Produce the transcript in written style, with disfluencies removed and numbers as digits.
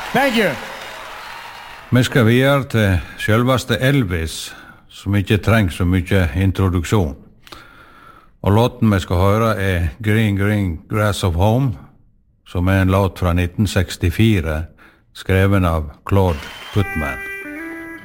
Thank you. Vi skal videre til selveste Elvis, som ikke trenger så mye introduksjon. Og låten vi skal høre Green Green Grass of Home, som en låt fra 1964, skreven av Claude Putman.